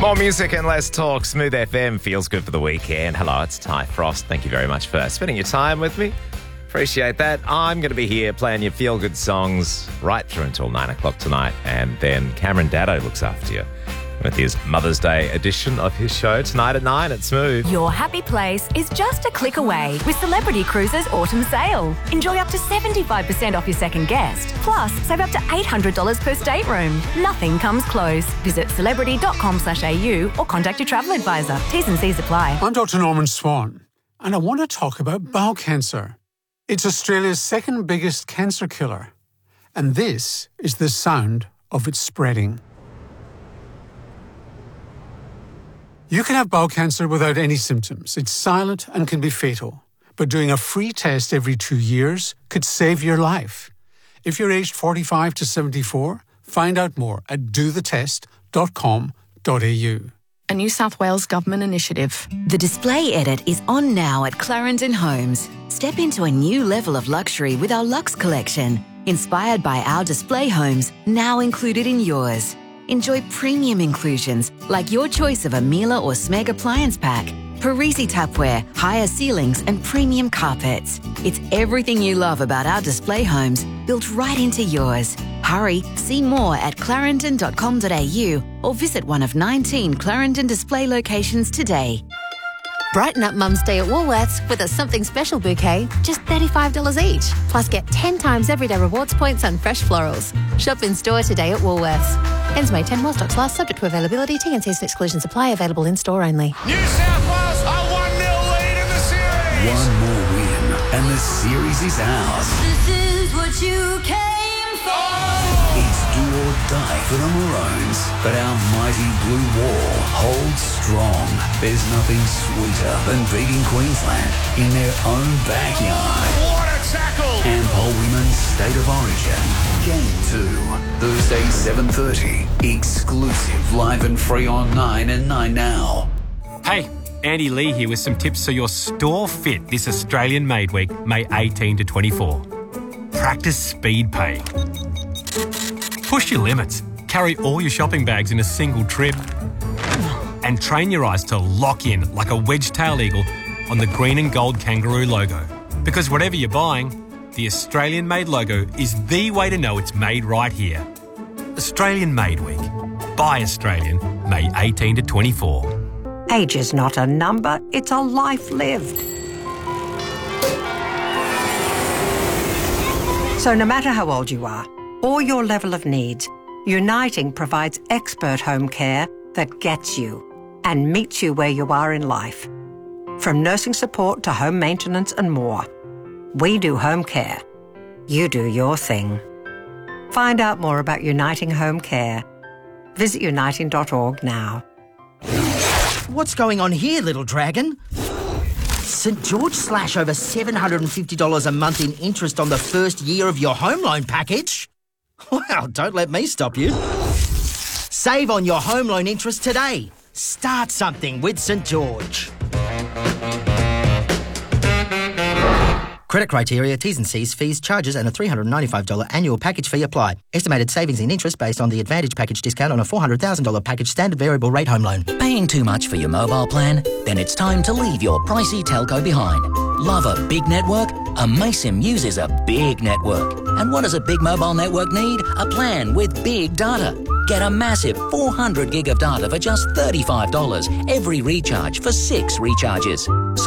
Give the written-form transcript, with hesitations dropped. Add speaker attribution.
Speaker 1: More music and less talk. Smooth FM feels good for the weekend. Hello, it's Ty Frost. Thank you very much for spending your time with me. Appreciate that. I'm going to be here playing your feel-good songs right through until 9 o'clock tonight. And then Cameron Daddo looks after you with his Mother's Day edition of his show tonight at 9 at Smooth.
Speaker 2: Your happy place is just a click away with Celebrity Cruises Autumn Sale. Enjoy up to 75% off your second guest. Plus, save up to $800 per stateroom. Nothing comes close. Visit celebrity.com/au or contact your travel advisor. T's and C's apply.
Speaker 3: I'm Dr. Norman Swan, and I want to talk about bowel cancer. It's Australia's second biggest cancer killer, and this is the sound of it spreading. You can have bowel cancer without any symptoms. It's silent and can be fatal. But doing a free test every 2 years could save your life. If you're aged 45 to 74, find out more at dothetest.com.au.
Speaker 4: A New South Wales government initiative.
Speaker 5: The display edit is on now at Clarendon Homes. Step into a new level of luxury with our Luxe collection, inspired by our display homes, now included in yours. Enjoy premium inclusions like your choice of a Miele or Smeg appliance pack, Parisi tapware, higher ceilings and premium carpets. It's everything you love about our display homes built right into yours. Hurry, see more at clarendon.com.au or visit one of 19 Clarendon display locations today.
Speaker 6: Brighten up Mum's Day at Woolworths with a something special bouquet, just $35 each. Plus get 10 times everyday rewards points on fresh florals. Shop in store today at Woolworths. Ends May 10 while stocks last, subject to availability. T&Cs and exclusions apply. Available in store only.
Speaker 7: New South Wales are 1-0 lead in the series.
Speaker 8: One more win and the series is ours.
Speaker 9: This is what you came for.
Speaker 8: It's do or die for the Maroons, but our mighty blue wall holds strong. There's nothing sweeter than beating Queensland in their own backyard.
Speaker 7: What a tackle!
Speaker 8: Ampol Women's State of Origin. Game 2, Thursday 7:30. Exclusive, live and free on 9 and 9 Now.
Speaker 10: Hey, Andy Lee here with some tips so you're store fit this Australian Made Week, May 18 to 24. Practice speed paying. Push your limits. Carry all your shopping bags in a single trip. And train your eyes to lock in like a wedge-tailed eagle on the green and gold kangaroo logo. Because whatever you're buying, the Australian Made logo is the way to know it's made right here. Australian Made Week. Buy Australian, May 18 to 24.
Speaker 11: Age is not a number, it's a life lived. So no matter how old you are, or your level of needs, Uniting provides expert home care that gets you and meets you where you are in life. From nursing support to home maintenance and more. We do home care. You do your thing. Find out more about Uniting Home Care. Visit uniting.org now.
Speaker 12: What's going on here, little dragon? St George slash over $750 a month in interest on the first year of your home loan package? Well, don't let me stop you. Save on your home loan interest today. Start something with St George. Credit criteria, T's and C's, fees, charges and a $395 annual package fee apply. Estimated savings in interest based on the Advantage package discount on a $400,000 package standard variable rate home loan.
Speaker 13: Paying too much for your mobile plan? Then it's time to leave your pricey telco behind. Love a big network? Amaysim uses a big network. And what does a big mobile network need? A plan with big data. Get a massive 400 gig of data for just $35 every recharge for 6 recharges.